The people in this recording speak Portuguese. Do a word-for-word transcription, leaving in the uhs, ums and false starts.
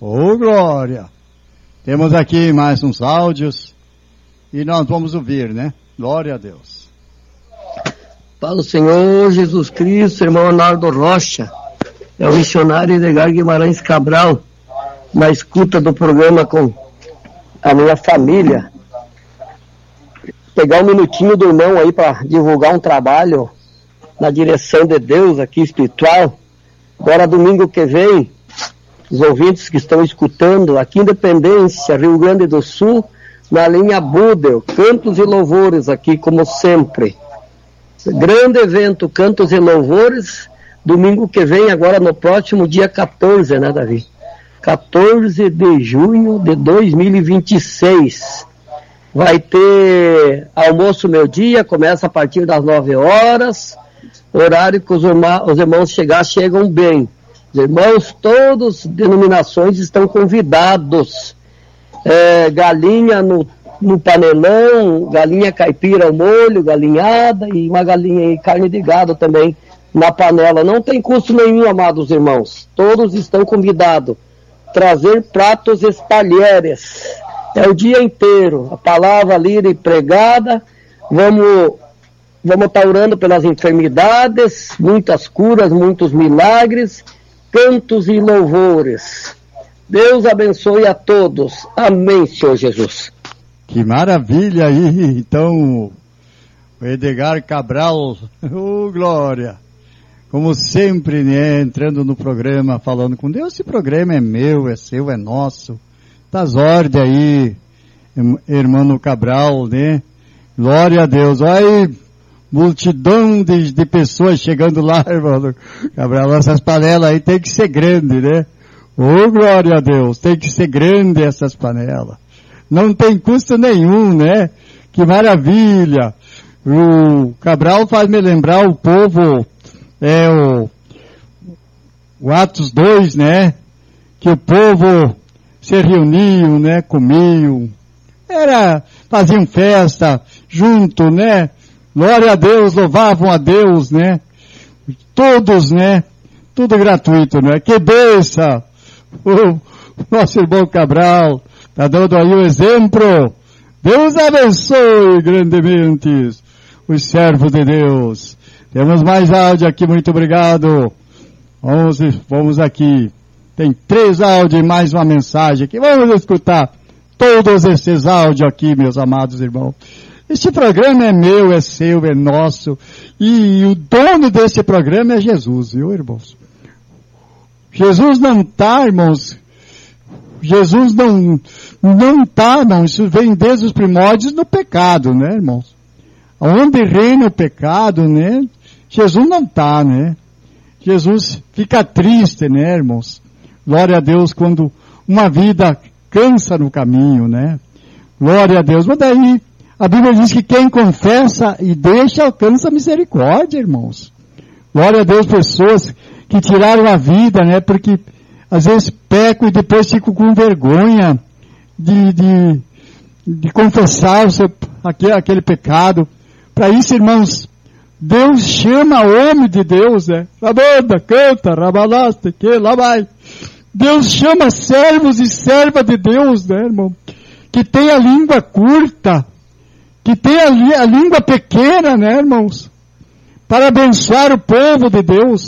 Ô, glória! Temos aqui mais uns áudios e nós vamos ouvir, né? Glória a Deus. Para o Senhor Jesus Cristo, irmão Arnaldo Rocha, é o missionário Edgar Guimarães Cabral, na escuta do programa com a minha família. Pegar um minutinho do irmão aí para divulgar um trabalho na direção de Deus aqui espiritual. Agora domingo que vem, os ouvintes que estão escutando aqui em Independência, Rio Grande do Sul, na linha Budel, Cantos e Louvores aqui como sempre. Grande evento, Cantos e Louvores, domingo que vem, agora no próximo dia quatorze, né, Davi? quatorze de junho de dois mil e vinte e seis. Vai ter almoço meio-dia, começa a partir das nove horas, horário que os, irmã, os irmãos chegar, chegam bem. Os irmãos, todas denominações estão convidados. É, galinha no, no panelão, galinha caipira ao molho, galinhada e uma galinha e carne de gado também na panela. Não tem custo nenhum, amados irmãos. Todos estão convidados. Trazer pratos espalheres. É o dia inteiro. A palavra lida e pregada. Vamos vamos estar orando pelas enfermidades, muitas curas, muitos milagres, cantos e louvores. Deus abençoe a todos. Amém, Senhor Jesus. Que maravilha aí. Então, o Edgar Cabral, oh glória. Como sempre, né, entrando no programa, falando com Deus, esse programa é meu, é seu, é nosso. Das ordens aí, irmão Cabral, né? Glória a Deus. Olha aí, multidão de, de pessoas chegando lá, irmão Cabral. Essas panelas aí tem que ser grande, né? Ô, glória a Deus, tem que ser grande essas panelas. Não tem custo nenhum, né? Que maravilha. O Cabral faz me lembrar o povo... É o, o Atos dois, né? Que o povo se reuniam, né? Comiam. Era, faziam festa junto, né? Glória a Deus, louvavam a Deus, né? Todos, né? Tudo gratuito, né? Que benção! O nosso irmão Cabral tá dando aí o exemplo. Deus abençoe grandemente os servos de Deus. Temos mais áudio aqui, muito obrigado. Vamos, vamos aqui. Tem três áudios e mais uma mensagem aqui. Vamos escutar todos esses áudios aqui, meus amados irmãos. Este programa é meu, é seu, é nosso. E o dono desse programa é Jesus, viu, irmãos? Jesus não está, irmãos. Jesus não não está, irmãos. Isso vem desde os primórdios no pecado, né, irmãos? Onde reina o pecado, né? Jesus não está, né? Jesus fica triste, né, irmãos? Glória a Deus quando uma vida cansa no caminho, né? Glória a Deus. Mas daí, a Bíblia diz que quem confessa e deixa alcança misericórdia, irmãos. Glória a Deus, pessoas que tiraram a vida, né? Porque às vezes pecam e depois ficam com vergonha de, de, de confessar o seu, aquele, aquele pecado. Para isso, irmãos, Deus chama o homem de Deus, né? Rabanda, canta, rabalaste, que lá vai. Deus chama servos e servas de Deus, né, irmão? Que tem a língua curta, que tem a, a língua pequena, né, irmãos? Para abençoar o povo de Deus.